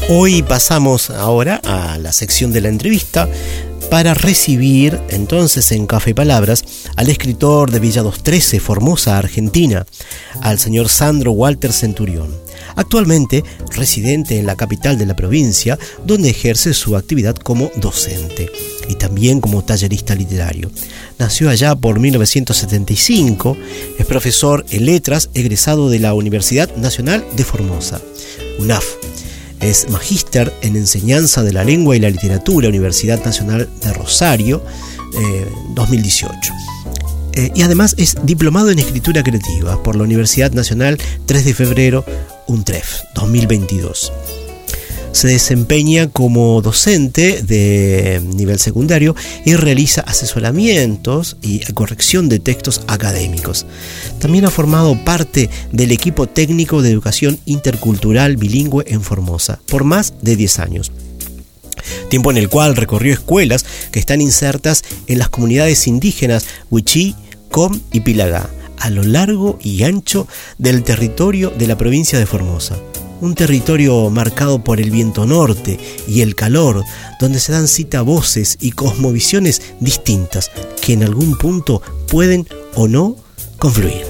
Hoy pasamos ahora a la sección de la entrevista para recibir entonces en Café y Palabras al escritor de Villa 213, Formosa, Argentina, al señor Sandro Walter Centurión, actualmente residente en la capital de la provincia, donde ejerce su actividad como docente y también como tallerista literario. Nació allá por 1975, es profesor en letras egresado de la Universidad Nacional de Formosa, UNAF. Es magíster en enseñanza de la lengua y la literatura, Universidad Nacional de Rosario, 2018. Y además es diplomado en escritura creativa por la Universidad Nacional 3 de febrero, UNTREF, 2022. Se desempeña como docente de nivel secundario y realiza asesoramientos y corrección de textos académicos. También ha formado parte del equipo técnico de educación intercultural bilingüe en Formosa por más de 10 años. Tiempo en el cual recorrió escuelas que están insertas en las comunidades indígenas Wichí, Com y Pilagá, a lo largo y ancho del territorio de la provincia de Formosa. Un territorio marcado por el viento norte y el calor, donde se dan cita voces y cosmovisiones distintas que en algún punto pueden o no confluir.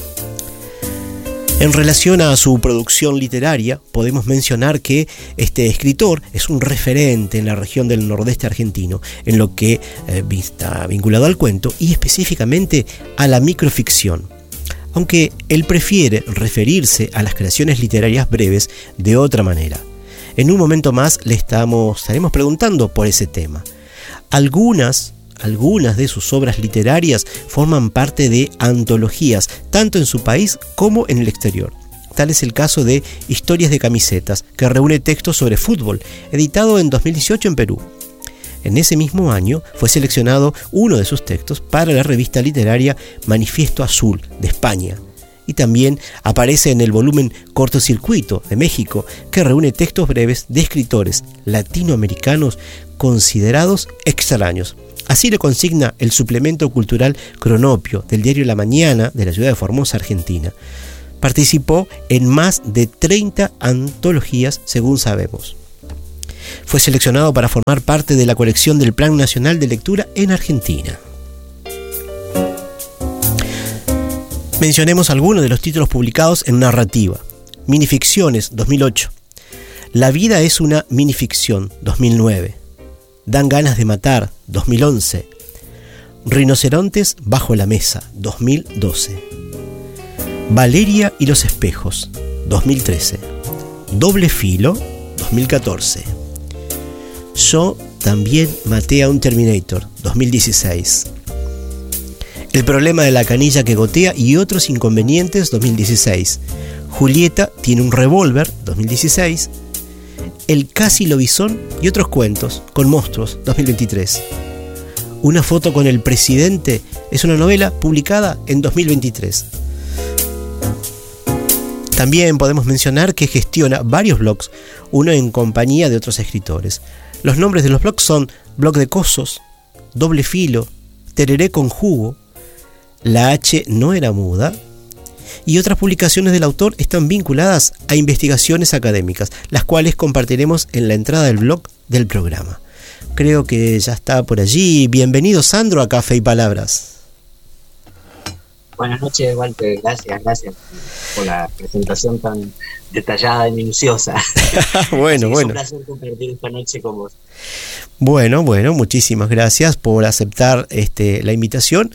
En relación a su producción literaria, podemos mencionar que este escritor es un referente en la región del nordeste argentino, en lo que está vinculado al cuento y específicamente a la microficción, aunque él prefiere referirse a las creaciones literarias breves de otra manera. En un momento más le estaremos preguntando por ese tema. Algunas de sus obras literarias forman parte de antologías, tanto en su país como en el exterior. Tal es el caso de Historias de camisetas, que reúne textos sobre fútbol, editado en 2018 en Perú. En ese mismo año fue seleccionado uno de sus textos para la revista literaria Manifiesto Azul de España. Y también aparece en el volumen Cortocircuito de México, que reúne textos breves de escritores latinoamericanos considerados extraños. Así lo consigna el suplemento cultural Cronopio del diario La Mañana de la ciudad de Formosa, Argentina. Participó en más de 30 antologías, según sabemos. Fue seleccionado para formar parte de la colección del Plan Nacional de Lectura en Argentina. Mencionemos algunos de los títulos publicados en narrativa. Minificciones, 2008. La vida es una minificción, 2009. Dan ganas de matar, 2011. Rinocerontes bajo la mesa, 2012. Valeria y los espejos, 2013. Doble filo, 2014. Yo también maté a un Terminator, 2016. El problema de la canilla que gotea y otros inconvenientes, 2016. Julieta tiene un revólver, 2016. El casi lobizón y otros cuentos con monstruos, 2023. Una foto con el presidente es una novela publicada en 2023. También podemos mencionar que gestiona varios blogs, uno en compañía de otros escritores. Los nombres de los blogs son Blog de Cosos, Doble Filo, Tereré con Jugo, La H no era muda, y otras publicaciones del autor están vinculadas a investigaciones académicas, las cuales compartiremos en la entrada del blog del programa. Creo que ya está por allí. Bienvenido, Sandro, a Café y Palabras. Buenas noches, Walter. Gracias por la presentación tan detallada y minuciosa. Bueno. Es un placer compartir esta noche con vos. Bueno, muchísimas gracias por aceptar la invitación.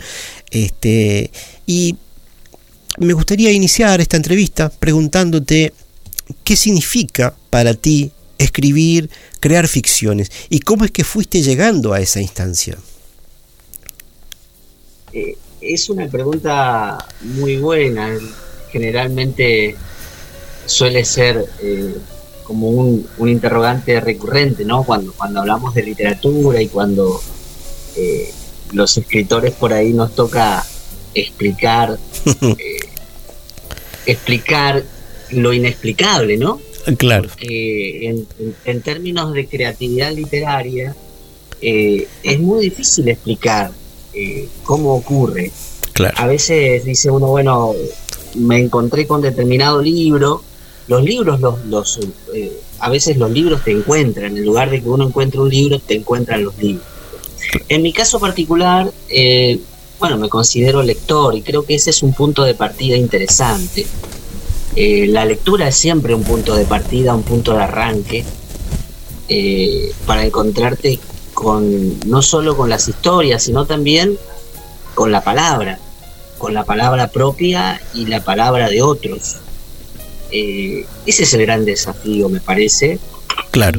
Y me gustaría iniciar esta entrevista preguntándote qué significa para ti escribir, crear ficciones y cómo es que fuiste llegando a esa instancia. Es una pregunta muy buena. Generalmente suele ser como un interrogante recurrente, ¿no? Cuando hablamos de literatura y cuando los escritores por ahí nos toca explicar lo inexplicable, ¿no? Claro. Porque en términos de creatividad literaria es muy difícil explicar cómo ocurre. Claro. A veces dice uno, bueno, me encontré con determinado libro. Los libros a veces los libros te encuentran, en lugar de que uno encuentre un libro, te encuentran los libros. En mi caso particular, bueno, me considero lector y creo que ese es un punto de partida interesante. La lectura es siempre un punto de partida, un punto de arranque, para encontrarte no solo con las historias, sino también con la palabra propia y la palabra de otros. Ese es el gran desafío, me parece. Claro.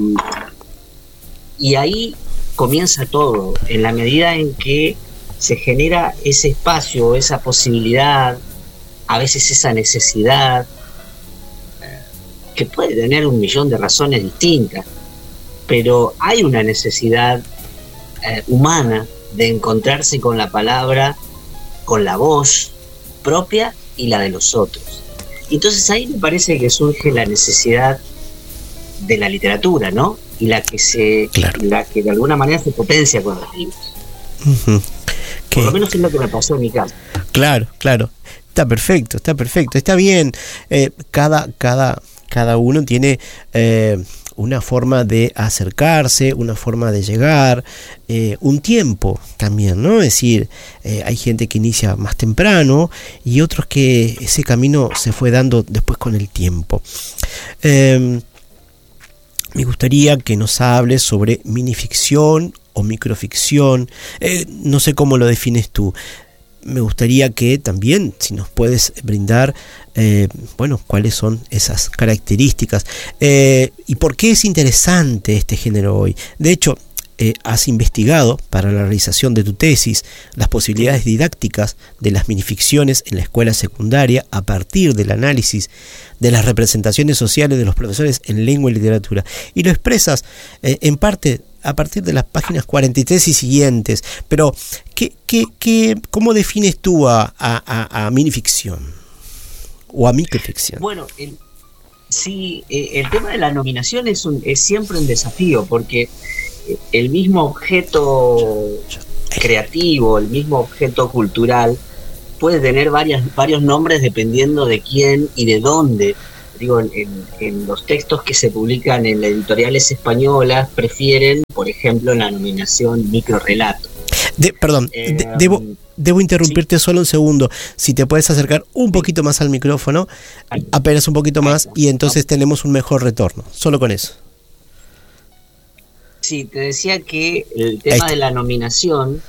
Y ahí comienza todo, en la medida en que se genera ese espacio, esa posibilidad, a veces esa necesidad, que puede tener 1.000.000 de razones distintas, pero hay una necesidad humana de encontrarse con la palabra, con la voz propia y la de los otros. Entonces ahí me parece que surge la necesidad de la literatura, ¿no? Y la que de alguna manera se potencia con los libros. Uh-huh. Por lo menos es lo que me pasó en mi caso. Claro. Está perfecto, está bien. Cada uno tiene una forma de acercarse, una forma de llegar, un tiempo también, ¿no? Es decir, hay gente que inicia más temprano y otros que ese camino se fue dando después con el tiempo. Me gustaría que nos hables sobre minificción o microficción, no sé cómo lo defines tú. Me gustaría que también, si nos puedes brindar, cuáles son esas características y por qué es interesante este género hoy. De hecho, has investigado para la realización de tu tesis las posibilidades didácticas de las minificciones en la escuela secundaria a partir del análisis de las representaciones sociales de los profesores en lengua y literatura, y lo expresas en parte a partir de las páginas 43 y siguientes. Pero ¿cómo defines tú a minificción o a microficción? Bueno, el tema de la nominación es siempre un desafío, porque el mismo objeto creativo, el mismo objeto cultural puede tener varios nombres dependiendo de quién y de dónde. Digo, en los textos que se publican en las editoriales españolas prefieren, por ejemplo, la nominación microrelato. Debo interrumpirte solo un segundo. Si te puedes acercar un poquito más al micrófono, apenas un poquito más, y entonces tenemos un mejor retorno. Solo con eso. Sí, te decía que el tema de la nominación